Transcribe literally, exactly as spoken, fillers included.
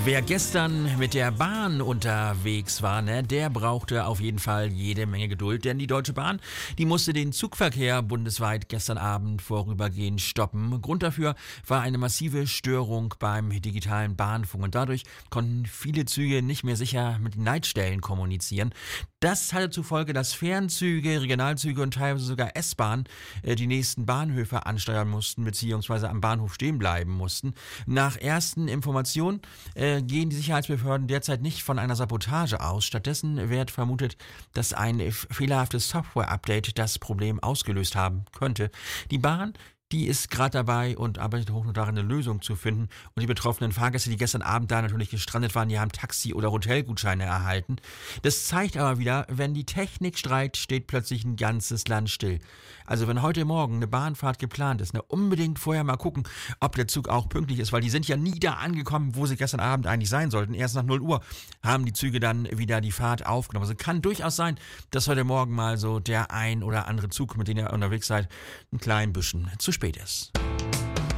Wer gestern mit der Bahn unterwegs war, ne, der brauchte auf jeden Fall jede Menge Geduld, denn die Deutsche Bahn, die musste den Zugverkehr bundesweit gestern Abend vorübergehend stoppen. Grund dafür war eine massive Störung beim digitalen Bahnfunk und dadurch konnten viele Züge nicht mehr sicher mit den Leitstellen kommunizieren. Das hatte zur Folge, dass Fernzüge, Regionalzüge und teilweise sogar S-Bahn äh, die nächsten Bahnhöfe ansteuern mussten bzw. am Bahnhof stehen bleiben mussten. Nach ersten Informationen äh, gehen die Sicherheitsbehörden derzeit nicht von einer Sabotage aus. Stattdessen wird vermutet, dass ein fehlerhaftes Software-Update das Problem ausgelöst haben könnte. Die Bahn, die ist gerade dabei und arbeitet hoch und daran, eine Lösung zu finden. Und die betroffenen Fahrgäste, die gestern Abend da natürlich gestrandet waren, die haben Taxi- oder Hotelgutscheine erhalten. Das zeigt aber wieder, wenn die Technik streikt, steht plötzlich ein ganzes Land still. Also wenn heute Morgen eine Bahnfahrt geplant ist, ne, unbedingt vorher mal gucken, ob der Zug auch pünktlich ist, weil die sind ja nie da angekommen, wo sie gestern Abend eigentlich sein sollten. Erst nach null Uhr haben die Züge dann wieder die Fahrt aufgenommen. Also kann durchaus sein, dass heute Morgen mal so der ein oder andere Zug, mit dem ihr unterwegs seid, ein klein bisschen zu spät ist.